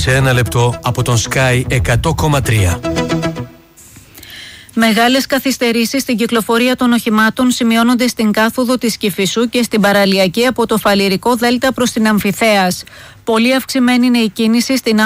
σε ένα λεπτό από τον Sky 100,3. Μεγάλες καθυστερήσεις στην κυκλοφορία των οχημάτων σημειώνονται στην κάθοδο της Κηφισού και στην παραλιακή από το Φαλιρικό Δέλτα προς την Αμφιθέας. Πολύ αυξημένη είναι η κίνηση στην